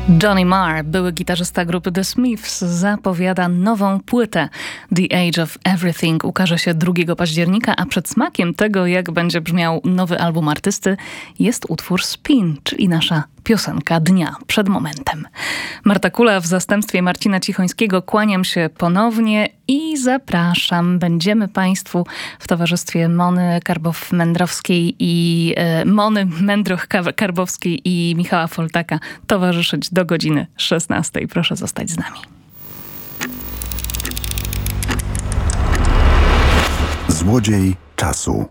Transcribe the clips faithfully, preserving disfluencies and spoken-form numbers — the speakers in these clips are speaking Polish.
Johnny Marr, były gitarzysta grupy The Smiths, zapowiada nową płytę. The Age of Everything ukaże się drugiego października, a przedsmakiem tego, jak będzie brzmiał nowy album artysty, jest utwór Spin, czyli nasza piosenka dnia przed momentem. Marta Kula w zastępstwie Marcina Cichońskiego, kłaniam się ponownie i zapraszam. Będziemy Państwu w towarzystwie Mony Karbow-Mędrowskiej i e, Mony Mędroch-Karbowskiej i Michała Foltaka towarzyszyć do godziny szesnastej. Proszę zostać z nami. Złodziej czasu.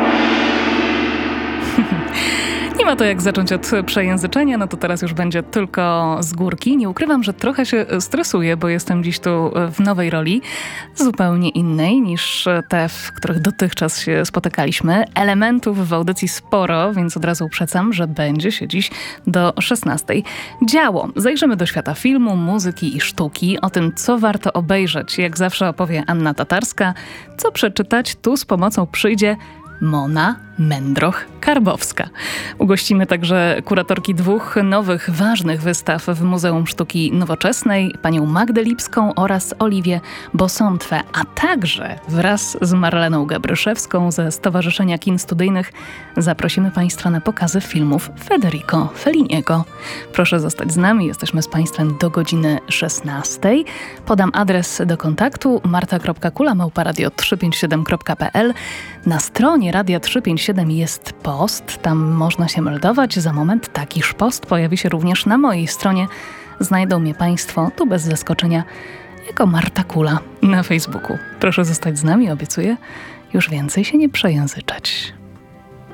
Nie ma to jak zacząć od przejęzyczenia, no to teraz już będzie tylko z górki. Nie ukrywam, że trochę się stresuję, bo jestem dziś tu w nowej roli, zupełnie innej niż te, w których dotychczas się spotykaliśmy. Elementów w audycji sporo, więc od razu uprzedzam, że będzie się dziś do szesnastej działo. Zajrzymy do świata filmu, muzyki i sztuki. O tym, co warto obejrzeć, jak zawsze opowie Anna Tatarska. Co przeczytać, tu z pomocą przyjdzie Mona Mędroch-Karbowska. Ugościmy także kuratorki dwóch nowych, ważnych wystaw w Muzeum Sztuki Nowoczesnej, panią Magdę Lipską oraz Oliwię Bosontwę, a także wraz z Marleną Gabryszewską ze Stowarzyszenia Kin Studyjnych zaprosimy Państwa na pokazy filmów Federico Felliniego. Proszę zostać z nami, jesteśmy z Państwem do godziny szesnastej. Podam adres do kontaktu marta kropka kula małpa radio trzysta pięćdziesiąt siedem kropka p l. Na stronie Radia trzysta pięćdziesiąt siedem jest post, tam można się meldować. Za moment takiż post pojawi się również na mojej stronie. Znajdą mnie Państwo, tu bez zaskoczenia, jako Marta Kula na Facebooku. Proszę zostać z nami, obiecuję już więcej się nie przejęzyczać.